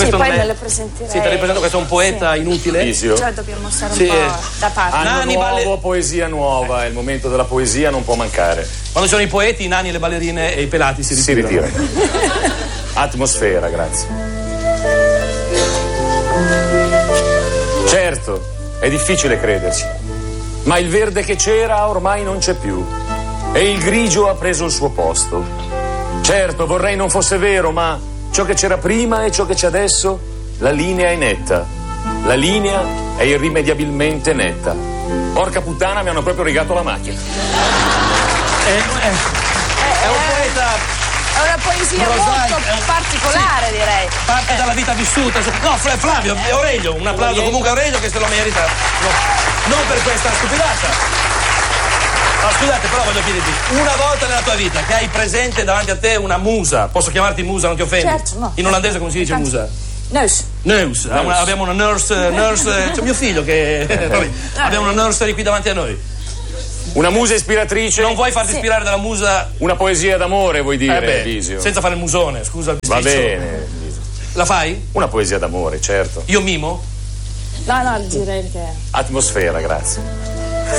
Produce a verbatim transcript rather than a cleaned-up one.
questo poi non me è... lo presenterei. Sì, te ne presento, questo è un poeta sì. inutile. Visio. Cioè dobbiamo stare un Sì. po' da parte. Anno Nani, nuovo, balle- poesia nuova, è il momento della poesia, non può mancare. Quando sono i poeti, i nani, le ballerine e i pelati si Si ritirano. ritira. Atmosfera, grazie. Certo, è difficile crederci, ma il verde che c'era ormai non c'è più e il grigio ha preso il suo posto. Certo, vorrei non fosse vero, ma ciò che c'era prima e ciò che c'è adesso, la linea è netta. La linea è irrimediabilmente netta. Porca puttana, mi hanno proprio rigato la macchina. È, è, è un poeta... È una poesia Prosaico, molto è un- particolare, direi. parte dalla vita vissuta. No, Fla- Flavio, è Aurelio, un applauso comunque a Aurelio che se lo merita. No, non per questa stupidata. No, scusate, però voglio chiederti, una volta nella tua vita che hai presente davanti a te una musa, posso chiamarti musa, non ti offendi? Certo, no. In olandese come si dice musa? Neus. Nurse. Una- abbiamo una nurse, nurse, c'è mio figlio che... vabbè, abbiamo una nursery qui davanti a noi. Una musa ispiratrice, Non vuoi farti Sì. ispirare dalla musa... una poesia d'amore, vuoi dire, Eh beh, Visio? senza fare il musone, scusa il Va bisticcio. bene, Visio. La fai? Una poesia d'amore, certo. Io mimo? No, no, direi che... Atmosfera, grazie.